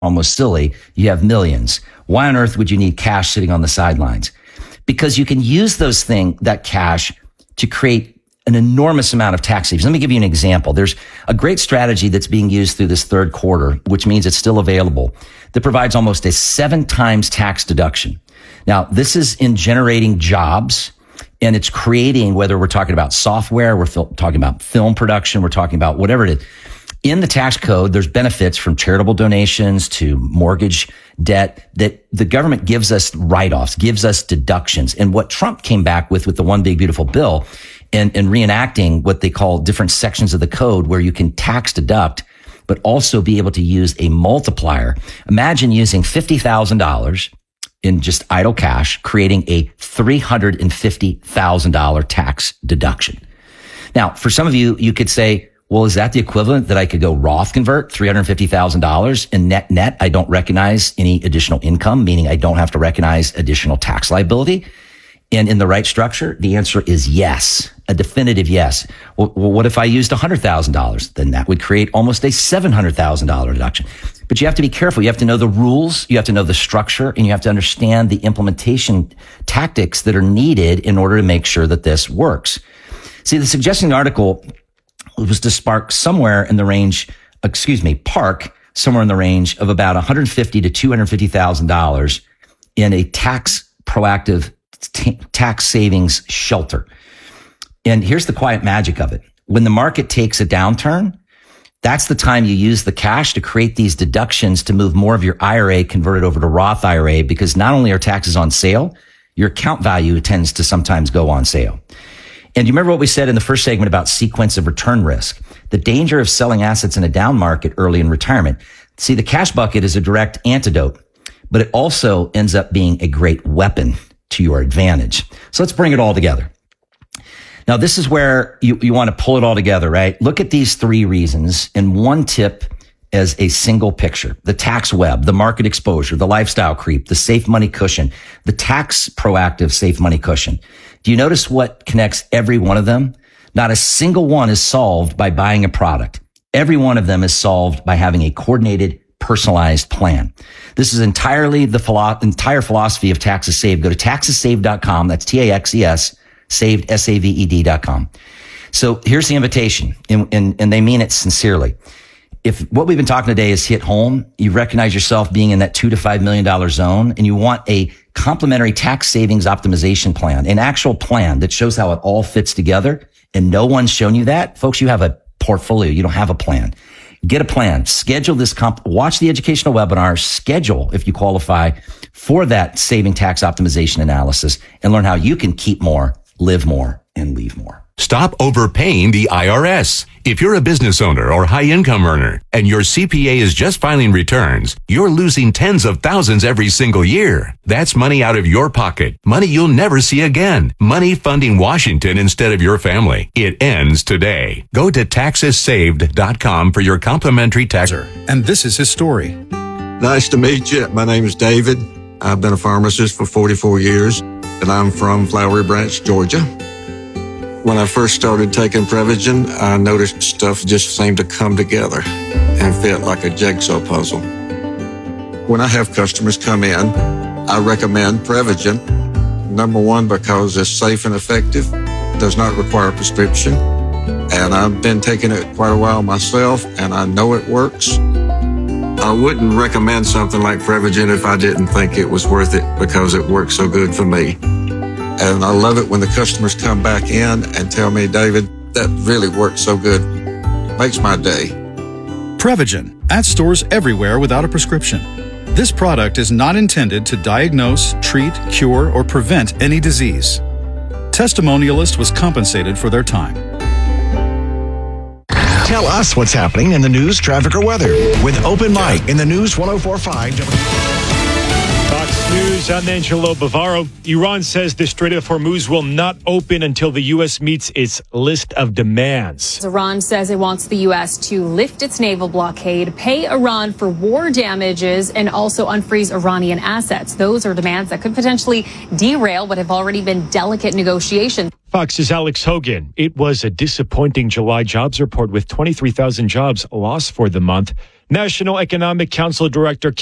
almost silly. You have millions. Why on earth would you need cash sitting on the sidelines? Because you can use that cash to create an enormous amount of tax savings. Let me give you an example. There's a great strategy that's being used through this third quarter, which means it's still available, that provides almost a 7 times tax deduction. Now, this is in generating jobs, and it's creating, whether we're talking about software, we're talking about film production, we're talking about whatever it is. In the tax code, there's benefits from charitable donations to mortgage debt that the government gives us write-offs, gives us deductions. And what Trump came back with the One Big Beautiful Bill and reenacting what they call different sections of the code where you can tax deduct, but also be able to use a multiplier. Imagine using $50,000 in just idle cash, creating a $350,000 tax deduction. Now, for some of you, you could say, well, is that the equivalent that I could go Roth convert $350,000 and net, I don't recognize any additional income, meaning I don't have to recognize additional tax liability? And in the right structure, the answer is yes, a definitive yes. Well, what if I used $100,000? Then that would create almost a $700,000 deduction. But you have to be careful. You have to know the rules, you have to know the structure, and you have to understand the implementation tactics that are needed in order to make sure that this works. See, the suggesting article was to park somewhere in the range of about $150,000 to $250,000 in a proactive tax savings shelter. And here's the quiet magic of it. When the market takes a downturn, that's the time you use the cash to create these deductions to move more of your IRA converted over to Roth IRA, because not only are taxes on sale, your account value tends to sometimes go on sale. And you remember what we said in the first segment about sequence of return risk, the danger of selling assets in a down market early in retirement. See, the cash bucket is a direct antidote, but it also ends up being a great weapon to your advantage. So let's bring it all together. Now, this is where you want to pull it all together, right? Look at these 3 reasons and one tip as a single picture: the tax web, the market exposure, the lifestyle creep, the safe money cushion, the tax proactive safe money cushion. Do you notice what connects every one of them? Not a single one is solved by buying a product. Every one of them is solved by having a coordinated, personalized plan. This is entirely the entire philosophy of Taxes Saved. Go to taxessaved.com. That's TAXES, saved, SAVED.com. So here's the invitation, and they mean it sincerely. If what we've been talking today is hit home, you recognize yourself being in that $2 to $5 million zone, and you want a complimentary tax savings optimization plan, an actual plan that shows how it all fits together, and no one's shown you that, folks, you have a portfolio. You don't have a plan. Get a plan. Schedule this watch the educational webinar, schedule, if you qualify, for that saving tax optimization analysis, and learn how you can keep more, live more, and leave more. Stop overpaying the IRS. If you're a business owner or high-income earner and your CPA is just filing returns, you're losing tens of thousands every single year. That's money out of your pocket. Money you'll never see again. Money funding Washington instead of your family. It ends today. Go to taxessaved.com for your complimentary tax. And this is his story. Nice to meet you. My name is David. I've been a pharmacist for 44 years, and I'm from Flowery Branch, Georgia. When I first started taking Prevagen, I noticed stuff just seemed to come together and fit like a jigsaw puzzle. When I have customers come in, I recommend Prevagen. Number one, because it's safe and effective, does not require a prescription, and I've been taking it quite a while myself, and I know it works. I wouldn't recommend something like Prevagen if I didn't think it was worth it, because it works so good for me. And I love it when the customers come back in and tell me, David, that really worked so good. Makes my day. Prevagen, at stores everywhere without a prescription. This product is not intended to diagnose, treat, cure, or prevent any disease. Testimonialist was compensated for their time. Tell us what's happening in the news, traffic, or weather with Open Mic in the News 104.5. Fox News, I'm Angelo Bavaro. Iran says the Strait of Hormuz will not open until the U.S. meets its list of demands. Iran says it wants the U.S. to lift its naval blockade, pay Iran for war damages, and also unfreeze Iranian assets. Those are demands that could potentially derail what have already been delicate negotiations. Fox's Alex Hogan. It was a disappointing July jobs report with 23,000 jobs lost for the month. National Economic Council Director